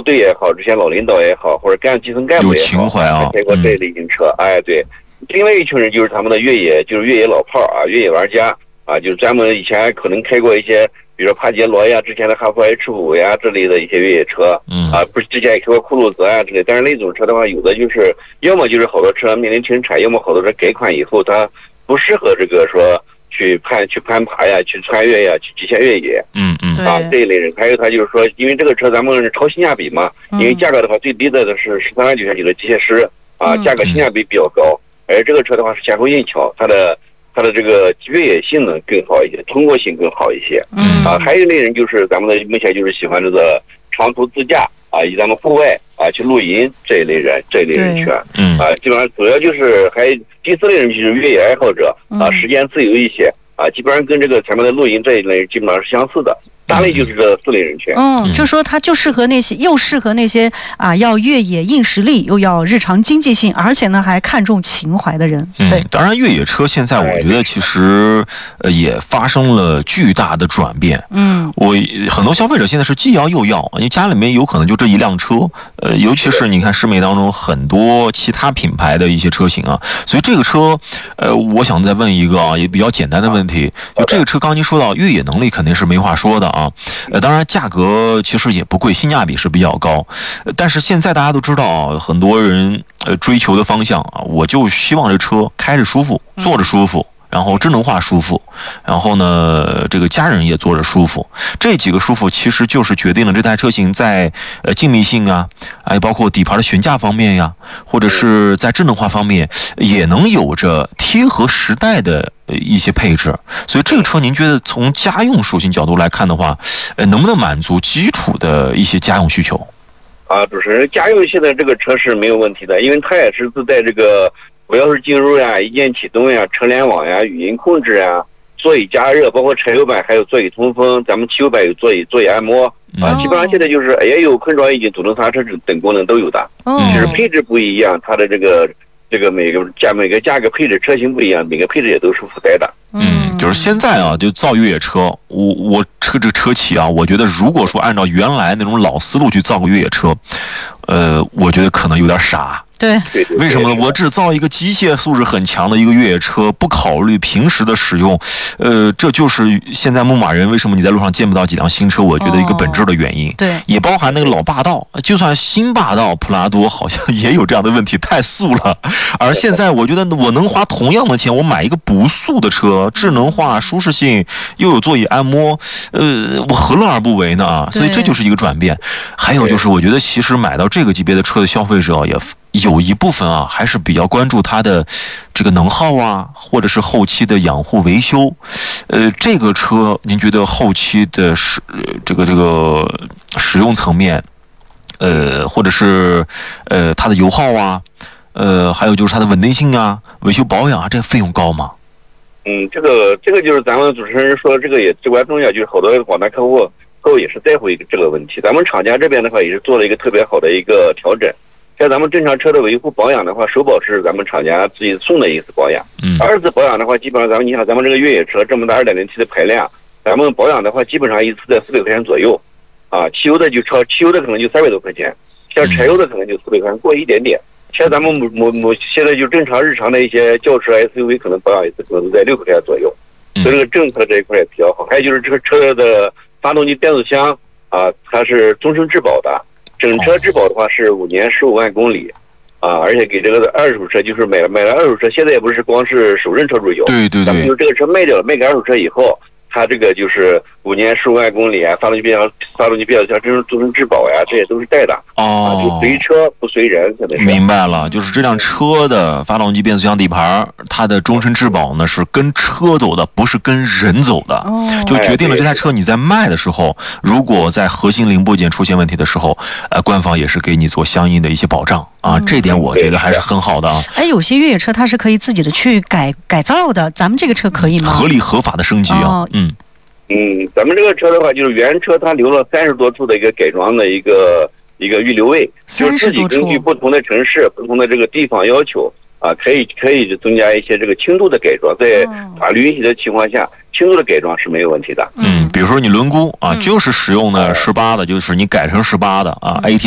队也好，之前老领导也好，或者基层干部也好， 有情怀啊， 开过这类型车。哎，对。另外一群人就是他们的越野，就是越野老炮啊，越野玩家啊，就是咱们以前可能开过一些，比如说帕杰罗呀，之前的哈弗 H5呀这类的一些越野车，不是之前也开过酷路泽啊之类。但是那种车的话，有的就是要么就是好多车面临停产，要么好多车改款以后它不适合这个说去攀爬呀，去穿越呀，去极限越野，这一类人。还有他就是说，因为这个车咱们是超性价比嘛，因为价格的话最低的是13.999的机械师啊，价格性价比比较高。而这个车的话是前后硬桥，它的这个越野性能更好一些，通过性更好一些。还有一类人就是咱们的目前就是喜欢这个长途自驾啊，以咱们户外啊去露营这一类人群。基本上主要就是第四类人就是越野爱好者啊，时间自由一些啊，基本上跟这个前面的露营这一类基本上是相似的。大类就是这4类人群。 就说它就适合那些啊，要越野硬实力，又要日常经济性，而且呢还看重情怀的人。对， 当然越野车现在我觉得其实也发生了巨大的转变。我很多消费者现在是既要又要，因为家里面有可能就这一辆车，尤其是你看市面当中很多其他品牌的一些车型啊，所以这个车，我想再问一个啊，也比较简单的问题，就这个车刚您说到越野能力肯定是没话说的啊。当然价格其实也不贵，性价比是比较高。但是现在大家都知道啊，很多人追求的方向啊，我就希望这车开着舒服，坐着舒服，然后智能化舒服，然后呢这个家人也坐着舒服，这几个舒服其实就是决定了这台车型在静谧性啊，包括底盘的悬架方面呀，或者是在智能化方面也能有着贴合时代的一些配置。所以这个车您觉得从家用属性角度来看的话，能不能满足基础的一些家用需求？ 主持人，家用系的这个车是没有问题的，因为它也是自带这个无钥匙进入呀、一键启动呀、车联网呀、语音控制呀、座椅加热，包括柴油版还有座椅通风，咱们汽油版有座椅按摩基本上现在就是也有空调、液晶、主动刹车等功能都有的，就是配置不一样，它的这个每个价格配置车型不一样，每个配置也都是附带的。 就是现在啊，就造越野车，我这个车企啊，我觉得如果说按照原来那种老思路去造个越野车，我觉得可能有点傻。 对， 为什么呢？我只造一个机械素质很强的一个越野车，不考虑平时的使用，这就是现在牧马人为什么你在路上见不到几辆新车，我觉得一个本质的原因。 对， 也包含那个老霸道，就算新霸道普拉多好像也有这样的问题，太素了。而现在我觉得我能花同样的钱，我买一个不素的车，智能化、舒适性又有座椅按摩，我何乐而不为呢？所以这就是一个转变。还有就是，我觉得其实买到这个级别的车的消费者也有一部分啊，还是比较关注它的这个能耗啊，或者是后期的养护维修。这个车您觉得后期的这个使用层面，或者是它的油耗啊，还有就是它的稳定性啊、维修保养啊，这个费用高吗？ 这个就是咱们主持人说这个也至关重要，就是好多广大客户也是在乎这个问题。咱们厂家这边的话也是做了一个特别好的一个调整。像咱们正常车的维护保养的话，首保是咱们厂家自己送的一次保养。二次保养的话，基本上你想咱们这个越野车这么大 2.0T 的排量，咱们保养的话，基本上一次在400块钱左右。汽油的可能就300多块钱，像柴油的可能就400块钱过一点点。像咱们现在就正常日常的一些轿车 SUV 可能保养一次可能都在600块钱左右。所以这个政策这一块也比较好。还有就是这个车的发动机变速箱它是终身质保的。整车质保的话是5年15万公里，而且给这个二手车就是买了二手车，现在也不是光是首任车主有， 对， 咱们就这个车卖掉了，卖给二手车以后，它这个就是5年15万公里啊，发动机变速箱终身质保呀，这些都是带的。就随车不随人，可能是。 明白了，就是这辆车的发动机、变速箱、底盘，它的终身质保呢是跟车走的，不是跟人走的。就决定了这台车你在卖的时候，如果在核心零部件出现问题的时候，官方也是给你做相应的一些保障啊。这点我觉得还是很好的啊。 有些越野车它是可以自己的去改造的，咱们这个车可以吗？ 合理合法的升级啊。 咱们这个车的话，就是原车它留了30多处的一个改装的一个预留位，就是自己根据不同的城市、不同的这个地方要求可以增加一些这个轻度的改装，在法律允许的情况下，轻度的改装是没有问题的。 比如说你轮毂就是使用的18的，就是你改成18的AT